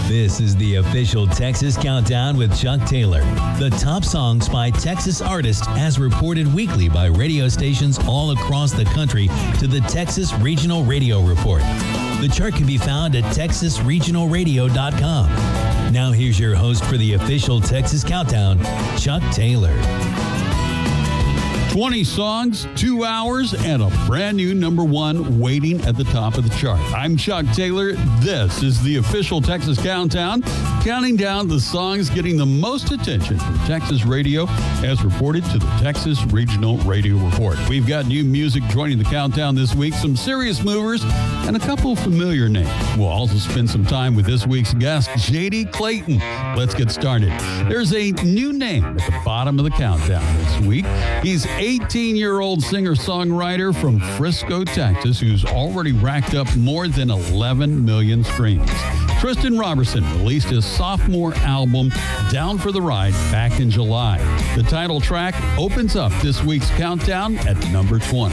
This is the official Texas Countdown with Chuck Taylor. The top songs by Texas artists as reported weekly by radio stations all across the country to the Texas Regional Radio Report. The chart can be found at texasregionalradio.com. Now here's your host for the official Texas Countdown, Chuck Taylor. 20 songs, 2 hours, and a brand new number one waiting at the top of the chart. I'm Chuck Taylor. This is the official Texas Countdown, counting down the songs getting the most attention from Texas radio as reported to the Texas Regional Radio Report. We've got new music joining the countdown this week, some serious movers, and a couple of familiar names. We'll also spend some time with this week's guest, J.D. Clayton. Let's get started. There's a new name at the bottom of the countdown this week. He's 18-year-old singer-songwriter from Frisco, Texas, who's already racked up more than 11 million streams. Tristan Robertson released his sophomore album, Down for the Ride, back in July. The title track opens up this week's countdown at number 20.